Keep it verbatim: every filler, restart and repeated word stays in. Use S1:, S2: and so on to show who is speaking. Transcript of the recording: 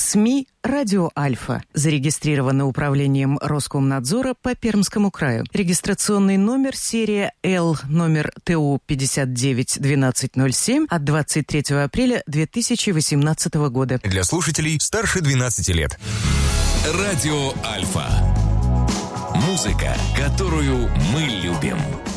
S1: СМИ «Радио Альфа». Зарегистрировано управлением Роскомнадзора по Пермскому краю. Регистрационный номер серия Л, номер ТУ пятьдесят девять двенадцать ноль семь от двадцать третьего апреля две тысячи восемнадцатого года.
S2: Для слушателей старше двенадцати лет. Радио Альфа. Музыка, которую мы любим.